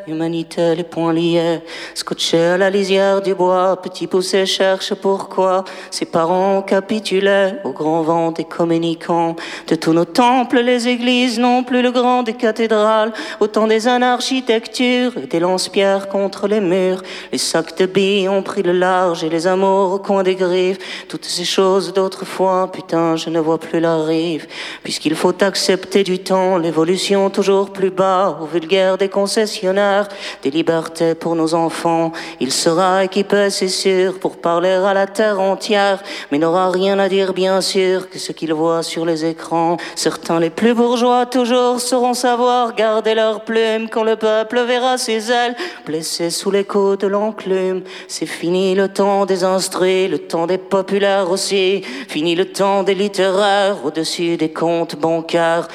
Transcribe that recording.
Humanité, les poings liés, scotchés à la lisière du bois, petit poussé cherche pourquoi ses parents capitulaient au grand vent des communicants. De tous nos temples, les églises n'ont plus le grand des cathédrales, autant des anarchitectures et des lance-pierres contre les murs. Les sacs de billes ont pris le large et les amours au coin des griffes. Toutes ces choses d'autrefois, putain, je ne vois plus la rive. Puisqu'il faut accepter du temps, l'évolution toujours plus bas, au vulgaire des concessionnaires. Des libertés pour nos enfants. Il sera équipé, c'est sûr, pour parler à la terre entière, mais n'aura rien à dire, bien sûr, que ce qu'il voit sur les écrans. Certains, les plus bourgeois, toujours sauront savoir garder leurs plumes quand le peuple verra ses ailes blessées sous les coups de l'enclume. C'est fini le temps des instruits, le temps des populaires aussi. Fini le temps des littéraires au-dessus des comptes bancaires.